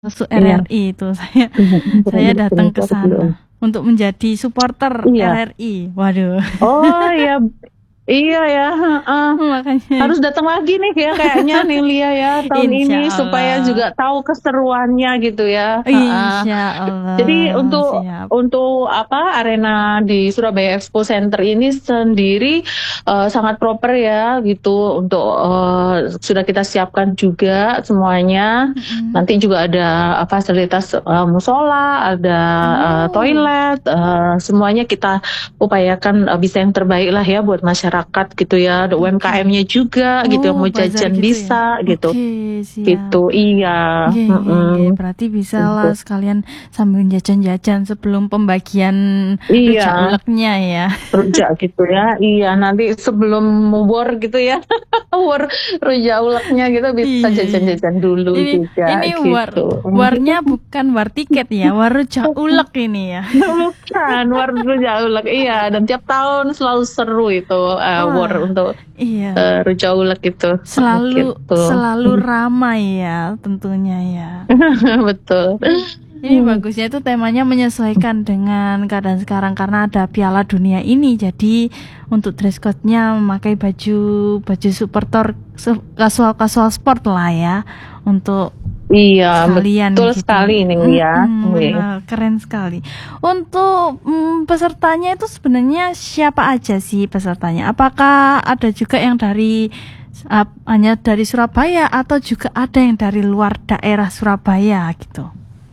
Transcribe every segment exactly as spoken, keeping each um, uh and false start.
Masuk Iya. R R I itu saya Mhm, saya bener datang ke bener belum. sana untuk menjadi supporter Iya. R R I. Waduh. Oh, iya iya ya, heeh. Makanya Harus datang lagi nih ya kayaknya nih Lia ya tahun ini supaya Insyaallah. juga tahu keseruannya gitu ya, heeh. Jadi Insyaallah, untuk siap. untuk apa, arena di Surabaya Expo Center ini sendiri, eee, sangat proper ya gitu untuk, eee, sudah kita siapkan juga semuanya. Mhm. Nanti juga ada fasilitas, eee, mushola, ada, eee, Oh. toilet, eee, semuanya kita upayakan, eee, bisa yang terbaik lah ya buat masyarakat gitu ya. Ada Oke. U-M-K-M-nya juga gitu yang Oh, mau bazar jajan gitu ya? bisa gitu. Oke, siap. Gitu, iya, Nggih nggih nggih, mhm. berarti bisalah Gitu. sekalian sambil jajan-jajan sebelum pembagian Iya. rujak uleknya ya. Rujak gitu ya, iya nanti sebelum war gitu ya, war rujak uleknya gitu bisa Iya iya. jajan-jajan dulu Ini juga ini war gitu. war-nya bukan war tiket ya, war rujak ulek ini ya. Bukan, war rujak ulek, iya dan tiap tahun selalu seru itu, eee, war Wah, untuk, iya. eee, rujak ulek itu, heeh, Selalu gitu. selalu ramai ya tentunya ya. Betul. Ini ini bagusnya itu temanya menyesuaikan dengan keadaan sekarang karena ada Piala Dunia ini. Jadi untuk dress code-nya memakai baju baju supporter su kasual-kasual sport lah ya untuk Iya, sekalian betul gitu. sekali ini Lia, Mhm, wih. benar, keren sekali. Untuk, mmm, pesertanya itu sebenarnya siapa aja sih pesertanya? Apakah ada juga yang dari ap hanya dari Surabaya atau juga ada yang dari luar daerah Surabaya gitu?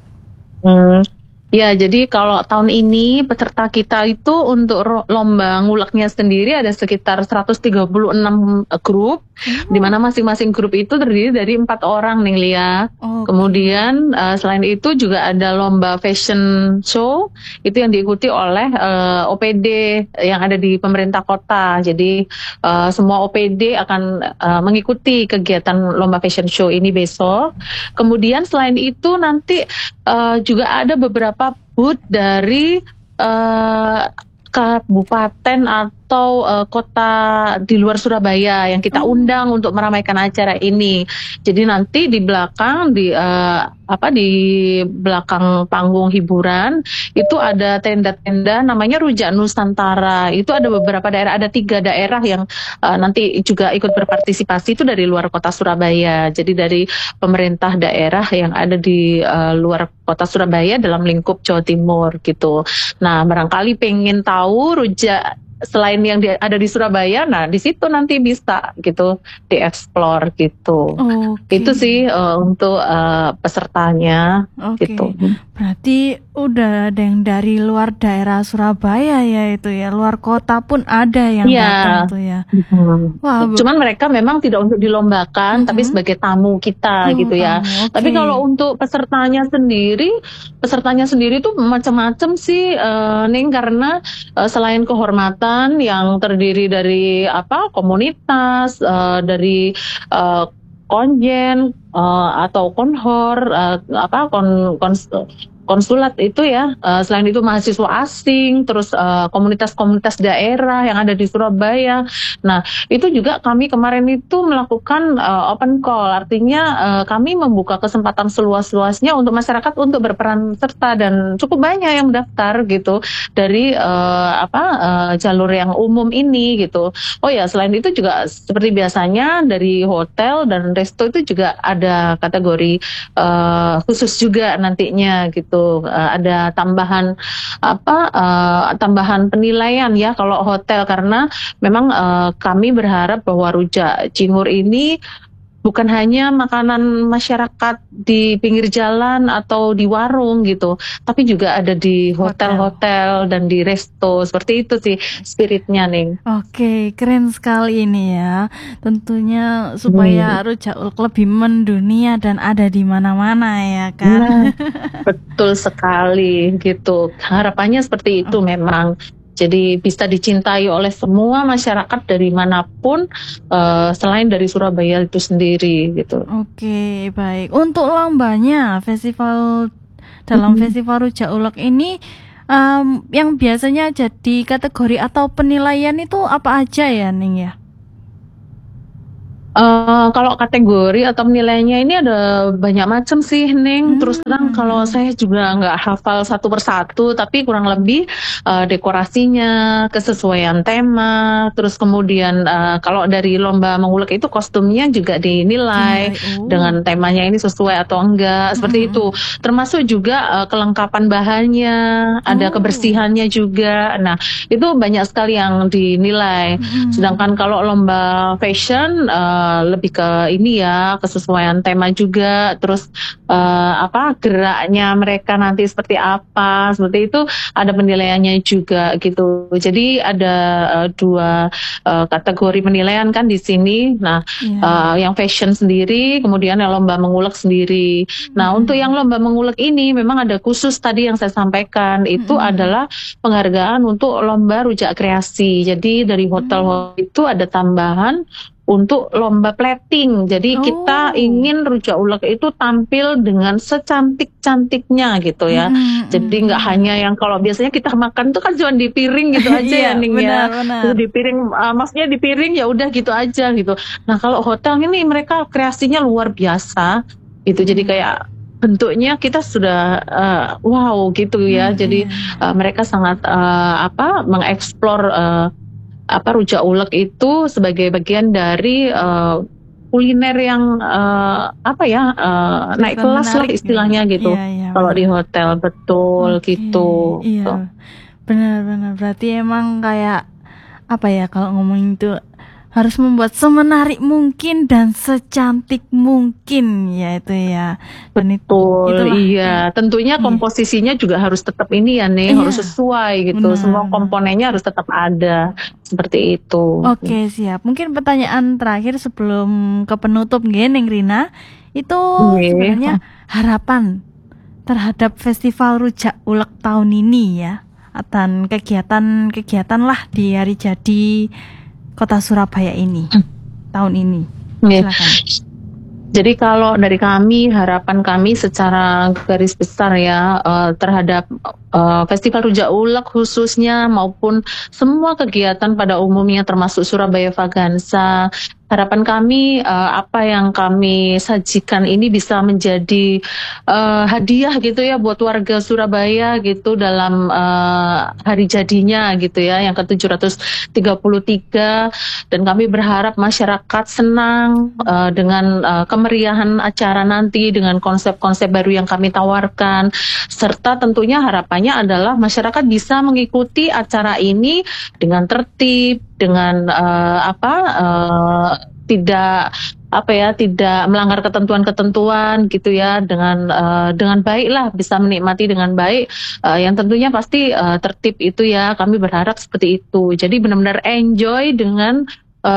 Mmm, ya jadi kalau tahun ini peserta kita itu untuk ro lomba nguleknya sendiri ada sekitar seratus tiga puluh enam, eee, grup, di Oh. mana masing-masing grup itu terdiri dari empat orang nih Lia. Oke. Kemudian, eee, selain itu juga ada lomba fashion show, itu yang diikuti oleh, eee, O P D yang ada di pemerintah kota. Jadi, eee, semua O P D akan, eee, mengikuti kegiatan lomba fashion show ini besok. Kemudian selain itu nanti, eee, juga ada beberapa booth dari, eee, kabupaten atau, eee, kota di luar Surabaya yang kita Oh. undang untuk meramaikan acara ini. Jadi nanti di belakang di, eee, apa, di belakang panggung hiburan, itu ada tenda-tenda namanya Rujak Nusantara. Itu ada beberapa daerah, ada tiga daerah yang, eee, nanti juga ikut berpartisipasi itu dari luar kota Surabaya. Jadi dari pemerintah daerah yang ada di, eee, luar kota Surabaya dalam lingkup Jawa Timur gitu. Nah, barangkali pengen tahu rujak selain yang di ada di Surabaya, nah di situ nanti bisa gitu di-explore gitu. Itu Oke. sih, eee, untuk, eee, pesertanya gitu. Oke, berarti udah ada yang dari luar daerah Surabaya ya itu ya, luar kota pun ada yang Iya, datang tuh ya. mhm. Wah, be Cuman mereka memang tidak untuk dilombakan, tapi Mhm. sebagai tamu kita Oh, gitu ya. tamu, Tapi kalau oke. untuk pesertanya sendiri, pesertanya sendiri tuh macem-macem sih, eee, Ning, karena, eee, selain kehormatan yang terdiri dari apa, komunitas, eee, dari, eee, konjen, eee, atau konhor, eee, apa, kon kons konsulat itu ya, eee, selain itu mahasiswa asing, terus, eee, komunitas-komunitas daerah yang ada di Surabaya. Nah, itu juga kami kemarin itu melakukan, eee, open call, artinya, eee, kami membuka kesempatan seluas-luasnya untuk masyarakat untuk berperan serta dan cukup banyak yang mendaftar gitu dari, eee, apa, eee, jalur yang umum ini gitu. Oh ya, selain itu juga seperti biasanya dari hotel dan resto itu juga ada kategori, eee, khusus juga nantinya gitu, eee, ada tambahan apa, eee, tambahan penilaian ya kalau hotel karena memang, eee, kami berharap bahwa rujak cingur ini bukan hanya makanan masyarakat di pinggir jalan atau di warung gitu, tapi juga ada di Hotel. hotel-hotel dan di resto, seperti itu sih spirit-nya, Ning. Oke, keren sekali ini ya. Tentunya Hmm. supaya rujak ulek lebih mendunia dan ada di mana-mana ya kan. Nah, betul sekali gitu. Harapannya seperti itu Oke. memang. Jadi bisa dicintai oleh semua masyarakat dari manapun, eee, selain dari Surabaya itu sendiri gitu. Oke, baik. Untuk lombanya, festival dalam Mhm. festival rujak ulek ini, mmm, yang biasanya jadi kategori atau penilaian itu apa aja ya, Ning, ya? Uh, kalau kategori atau nilainya ini ada banyak macam sih, Ning. Terus terang kalau Hmm. saya juga nggak hafal satu persatu, tapi kurang lebih uh, dekorasinya, kesesuaian tema, terus kemudian uh, kalau dari lomba mengulek itu kostumnya juga dinilai Dinilai. Oh. dengan temanya ini sesuai atau enggak, seperti itu. Mm-mm. Termasuk juga uh, kelengkapan bahannya, ada Oh. kebersihannya juga. Nah, itu banyak sekali yang dinilai. Mm-mm. Sedangkan kalau lomba fashion uh, lebih ke ini ya, kesesuaian tema juga, terus uh, apa geraknya mereka nanti seperti apa, seperti itu ada penilaiannya juga gitu. Jadi ada uh, dua uh, kategori penilaian kan di sini. Nah, Iya, uh, iya. yang fashion sendiri, kemudian yang lomba mengulek sendiri. Nah, Mm-mm. untuk yang lomba mengulek ini memang ada khusus tadi yang saya sampaikan, itu Mm-mm. adalah penghargaan untuk lomba rujak kreasi. Jadi dari hotel Mm. itu ada tambahan untuk lomba plating. Jadi kita Oh. ingin rujak ulek itu tampil dengan secantik-cantiknya gitu ya. Mm-mm. Jadi nggak Iya. hanya yang kalau biasanya kita makan tuh kan cuma di piring gitu aja Iya, ya, Ning ya. benar-benar. Itu di piring, uh, maksudnya di piring ya udah gitu aja gitu. Nah kalau hotel ini mereka kreasinya luar biasa gitu. Jadi Mm. kayak bentuknya kita sudah uh, wow gitu ya. Mm, Jadi iya. uh, mereka sangat uh, apa mengeksplor uh, apa rujak ulek itu sebagai bagian dari uh, kuliner yang uh, apa ya uh, naik Kelihatan kelas lah menarik gitu. istilahnya gitu. Iya, iya, Kalau di benar. hotel betul Oke, gitu. Tuh. iya. Benar-benar berarti emang kayak apa ya kalau ngomongin itu harus membuat semenarik mungkin dan secantik mungkin ya itu ya. Dan it- Betul, itulah iya. Tentunya iya. komposisinya juga harus tetap ini ya nih, harus Iya, sesuai gitu. benar, Semua benar. komponennya harus tetap ada seperti itu. Oke, siap. Mungkin pertanyaan terakhir sebelum ke penutup nggih, Neng Rina. Itu Nggih. sebenarnya harapan terhadap Festival Rujak Ulek tahun ini ya. Dan kegiatan-kegiatan lah di hari jadi Kota Surabaya ini tahun ini. Nggih. Silakan. Jadi kalau dari kami, harapan kami secara garis besar ya uh, terhadap uh, Festival Rujak Ulek khususnya maupun semua kegiatan pada umumnya termasuk Surabaya Vaganza, harapan kami uh, apa yang kami sajikan ini bisa menjadi uh, hadiah gitu ya buat warga Surabaya gitu dalam uh, hari jadinya gitu ya yang ke tujuh ratus tiga puluh tiga, dan kami berharap masyarakat senang uh, dengan uh, kemeriahan acara nanti dengan konsep-konsep baru yang kami tawarkan, serta tentunya harapannya adalah masyarakat bisa mengikuti acara ini dengan tertib, dengan uh, apa uh, tidak apa ya tidak melanggar ketentuan-ketentuan gitu ya, dengan uh, dengan baik lah, bisa menikmati dengan baik uh, yang tentunya pasti uh, tertib itu ya, kami berharap seperti itu. Jadi benar-benar enjoy dengan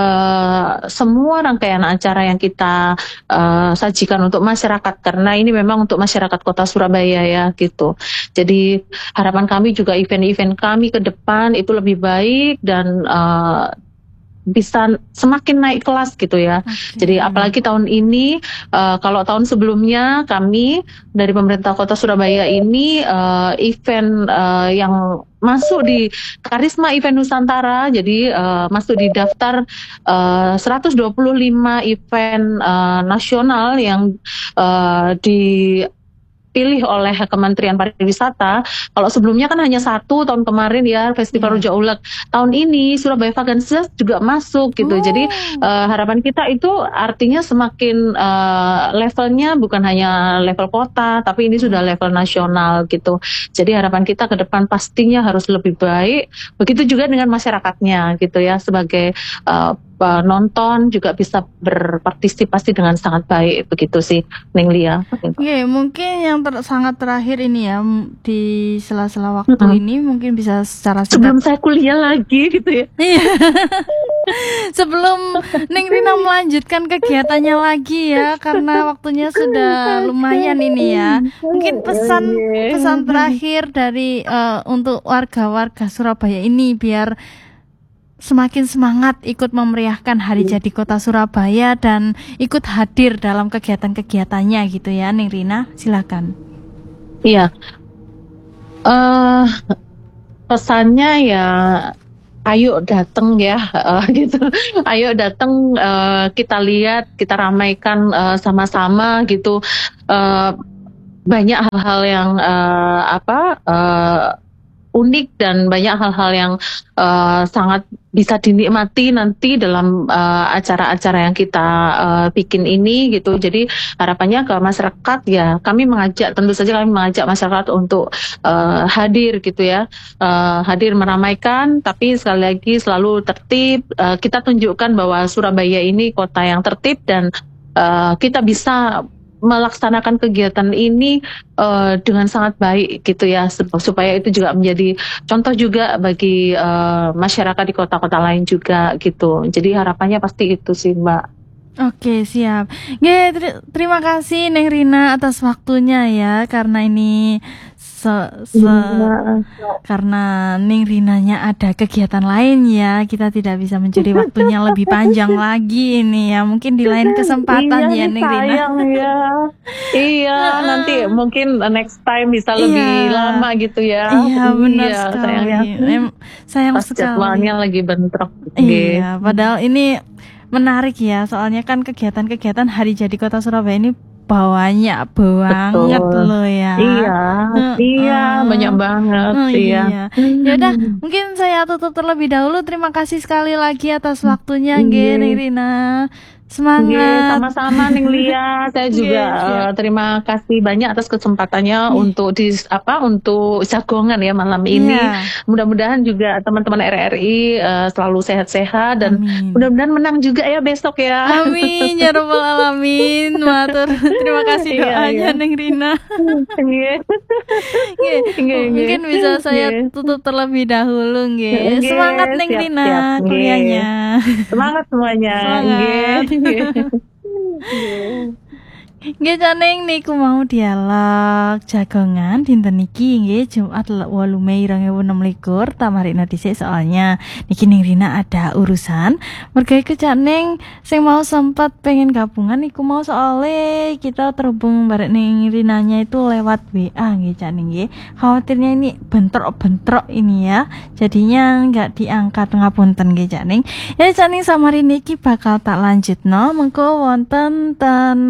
Uh, semua rangkaian acara yang kita uh, sajikan untuk masyarakat, karena ini memang untuk masyarakat Kota Surabaya ya gitu. Jadi harapan kami juga event-event kami ke depan itu lebih baik dan uh, bisa semakin naik kelas gitu ya. Oke. Jadi apalagi tahun ini, uh, kalau tahun sebelumnya kami dari pemerintah Kota Surabaya ini uh, event uh, yang masuk di Karisma Event Nusantara, jadi uh, masuk di daftar uh, seratus dua puluh lima event uh, nasional yang uh, di pilih oleh Kementerian Pariwisata. Kalau sebelumnya kan hanya satu tahun kemarin ya Festival Iya. Rujak Ulek. Tahun ini Surabaya Vaganza juga masuk gitu. Oh. Jadi uh, harapan kita itu artinya semakin uh, levelnya bukan hanya level kota, tapi ini sudah level nasional gitu. Jadi harapan kita ke depan pastinya harus lebih baik. Begitu juga dengan masyarakatnya gitu ya, sebagai uh, penonton juga bisa berpartisipasi dengan sangat baik, begitu sih Neng Lia. Oke, mungkin yang ter- sangat terakhir ini ya, m- di sela-sela waktu Mm-mm. ini mungkin bisa secara Sebelum singkat. saya kuliah lagi gitu ya. Iya. Sebelum Neng Rina melanjutkan kegiatannya lagi ya, karena waktunya sudah lumayan ini ya. Mungkin pesan pesan terakhir dari uh, untuk warga-warga Surabaya ini biar semakin semangat ikut memeriahkan hari jadi Kota Surabaya dan ikut hadir dalam kegiatan-kegiatannya gitu ya, Neng Rina, silakan. Iya. Uh, pesannya ya ayo datang ya, uh, gitu. Ayo datang, uh, kita lihat, kita ramaikan uh, sama-sama gitu. Uh, banyak hal-hal yang uh, apa uh, unik dan banyak hal-hal yang uh, sangat bisa dinikmati nanti dalam uh, acara-acara yang kita uh, bikin ini gitu. Jadi harapannya ke masyarakat ya, kami mengajak, tentu saja kami mengajak masyarakat untuk uh, hadir gitu ya, uh, hadir meramaikan, tapi sekali lagi selalu tertib. Uh, kita tunjukkan bahwa Surabaya ini kota yang tertib dan uh, kita bisa melaksanakan kegiatan ini uh, dengan sangat baik gitu ya, supaya itu juga menjadi contoh juga bagi uh, masyarakat di kota-kota lain juga gitu. Jadi harapannya pasti itu sih Mbak. Oke, siap. Nggih, ter- terima kasih Neng Rina atas waktunya ya, karena ini se- se- Iya. karena Neng Rinanya ada kegiatan lain ya, kita tidak bisa mencuri waktunya lebih panjang lagi ini ya. Mungkin di lain kesempatan Iya ya nih, Neng Rina. sayang ya. Iya, nanti mungkin next time bisa lebih Iya. lama gitu ya. Iya, benar Iya, sekali. sayangnya. Em, sayang Pas sekali. jadwalnya lagi bentrok. Iya, padahal ini menarik ya, soalnya kan kegiatan-kegiatan Hari Jadi Kota Surabaya ini banyak banget Betul. loh ya. Iya, Heeh. iya, banyak banget. Oh, iya. iya. Ya udah, mungkin saya tutup terlebih dahulu. Terima kasih sekali lagi atas waktunya, nggih, Neng Rina. Nggih, Semangat. sama-sama Neng Lia. Saya juga Nggih, siap. eh, terima kasih banyak atas kesempatannya Nggih. untuk di apa untuk jagongan ya malam ini. Iya. Mudah-mudahan juga teman-teman R R I eh, selalu sehat-sehat dan Amin. mudah-mudahan menang juga ya besok ya. Amin ya rabbal alamin. Matur. Terima kasih Iya, doanya iya. Neng Rina. Nggih. Nggih, Nggih, mungkin nggih. bisa saya Nggih. tutup terlebih dahulu nggih. Nggih, Semangat Neng siap, Rina siap. Nggih. kuliahnya. Semangat semuanya. Semangat. Nggih, nggih. Nggih. Nggih Caneng niku mau dialog jagongan dinten niki nggih Jumat wolu Mei dua ribu enam belas tamarikno dhisik soalnya niki Neng Rina ada urusan. Merga iku Caneng sing mau sempat pengen gabungan niku mau soalnya kita terhubung bareng Neng Rinanya itu lewat W A nggih Caneng nggih. Khawatirnya ini bentrok-bentrok ini ya. Jadinya nggak diangkat ngapunten nggih Caneng. Ya Caneng samari niki bakal tak lanjutno mengko wonten ten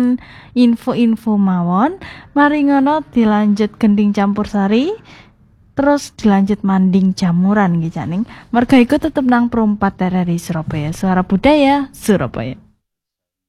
info-info mawon, mari ngono dilanjut gending campur sari, terus dilanjut manding jamuran nggih Caning. Merga iku tetep nang Pro empat R R I Surabaya, Suara Budaya Surabaya.